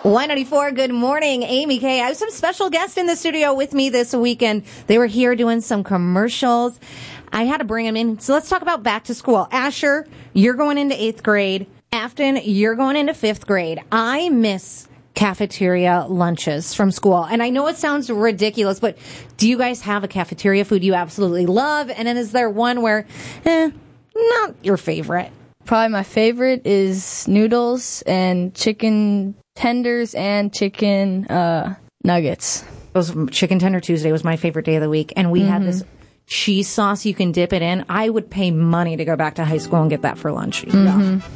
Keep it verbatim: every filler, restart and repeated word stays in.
Y ninety-four, good morning. Amy Kay. I have some special guests in the studio with me this weekend. They were here doing some commercials. I had to bring them in. So let's talk about back to school. Asher, you're going into eighth grade. Afton, you're going into fifth grade. I miss cafeteria lunches from school. And I know it sounds ridiculous, but do you guys have a cafeteria food you absolutely love? And then is there one where, eh, not your favorite? Probably my favorite is noodles and chicken tenders and chicken uh, nuggets. Those Chicken Tender Tuesday was my favorite day of the week. And we mm-hmm. had this cheese sauce you can dip it in. I would pay money to go back to high school and get that for lunch. Mm-hmm.